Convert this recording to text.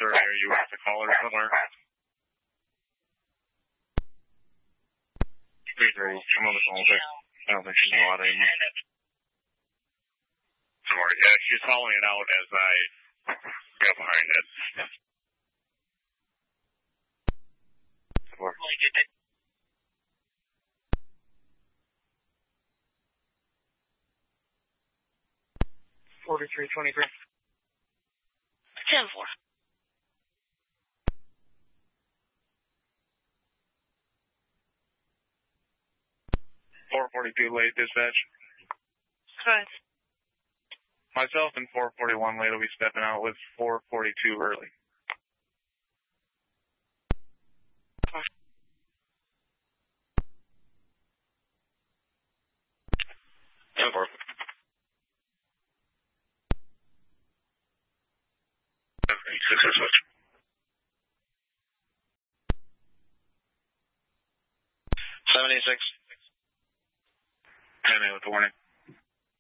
sir. Are you with the caller somewhere? 3-3, I'm on the phone with her. I don't think she's in a lot anymore. Sorry, yeah, she's calling it out as I got behind it. 4323. 10-4. 442 late dispatch. Right. Myself and 441 late will be stepping out with 442 early. Four. 76. 10 with the warning.